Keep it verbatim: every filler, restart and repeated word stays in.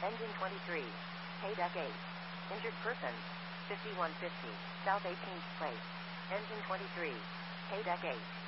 Engine twenty-three. K-Deck eight. Injured person. fifty-one fifty. South eighteenth Place. Engine twenty-three. K-Deck eight.